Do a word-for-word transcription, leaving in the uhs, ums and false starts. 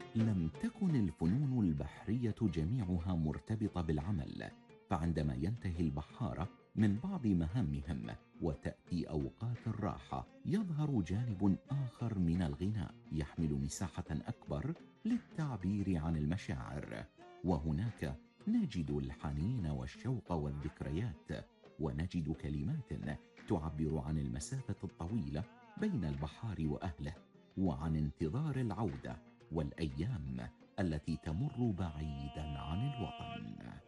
لم تكن الفنون البحرية جميعها مرتبطة بالعمل، فعندما ينتهي البحارة من بعض مهامهم وتأتي أوقات الراحة يظهر جانب آخر من الغناء يحمل مساحة أكبر للتعبير عن المشاعر. وهناك نجد الحنين والشوق والذكريات، ونجد كلمات تعبر عن المسافة الطويلة بين البحار وأهله، وعن انتظار العودة والأيام التي تمر بعيدا عن الوطن.